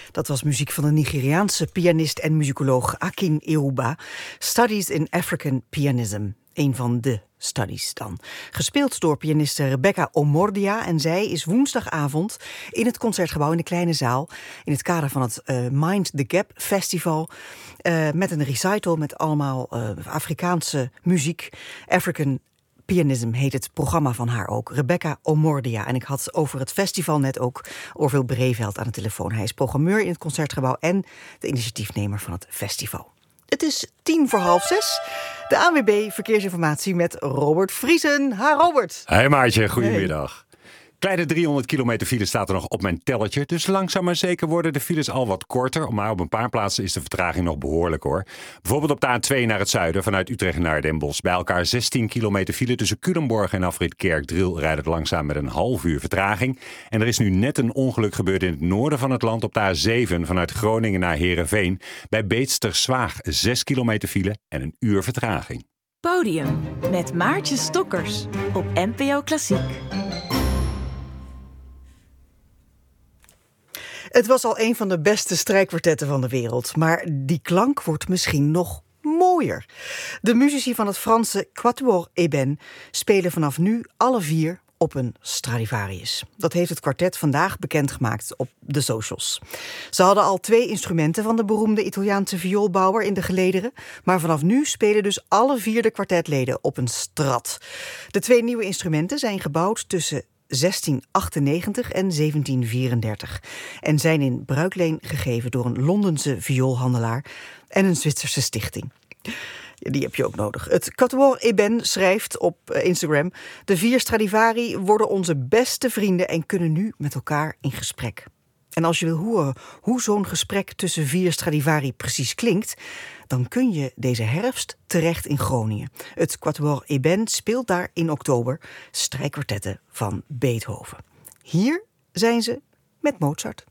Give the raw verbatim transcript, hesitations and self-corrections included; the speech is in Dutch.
Dat was muziek van de Nigeriaanse pianist en muzikoloog Akin Euba. Studies in African Pianism. Een van de studies dan. Gespeeld door pianiste Rebecca Omordia. En zij is woensdagavond in het Concertgebouw in de Kleine Zaal. In het kader van het uh, Mind the Gap Festival. Uh, met een recital met allemaal uh, Afrikaanse muziek. African Pianism heet het programma van haar ook. Rebecca Omordia. En ik had over het festival net ook Orville Breveld aan de telefoon. Hij is programmeur in het Concertgebouw en de initiatiefnemer van het festival. Het is tien voor half zes. De A N W B Verkeersinformatie met Robert Vriesen. Ha, Robert. Hey Maartje, goedemiddag. Hey. Kleine driehonderd kilometer file staat er nog op mijn tellertje. Dus langzaam maar zeker worden de files al wat korter. Maar op een paar plaatsen is de vertraging nog behoorlijk hoor. Bijvoorbeeld op de A twee naar het zuiden vanuit Utrecht naar Den Bosch. Bij elkaar zestien kilometer file tussen Culemborg en afrit Kerkdriel rijdt het langzaam met een half uur vertraging. En er is nu net een ongeluk gebeurd in het noorden van het land op de A zeven vanuit Groningen naar Heerenveen. Bij Beetsterzwaag zes kilometer file en een uur vertraging. Podium met Maartje Stokkers op N P O Klassiek. Het was al een van de beste strijkkwartetten van de wereld. Maar die klank wordt misschien nog mooier. De muzici van het Franse Quatuor Eben spelen vanaf nu alle vier op een Stradivarius. Dat heeft het kwartet vandaag bekendgemaakt op de socials. Ze hadden al twee instrumenten van de beroemde Italiaanse vioolbouwer in de gelederen. Maar vanaf nu spelen dus alle vier de kwartetleden op een Strad. De twee nieuwe instrumenten zijn gebouwd tussen zestien achtennegentig en zeventien vierendertig en zijn in bruikleen gegeven door een Londense vioolhandelaar en een Zwitserse stichting. Die heb je ook nodig. Het Quatuor Eben schrijft op Instagram: de vier Stradivari worden onze beste vrienden en kunnen nu met elkaar in gesprek. En als je wil horen hoe zo'n gesprek tussen vier Stradivari precies klinkt, dan kun je deze herfst terecht in Groningen. Het Quatuor Eben speelt daar in oktober strijkkwartetten van Beethoven. Hier zijn ze met Mozart.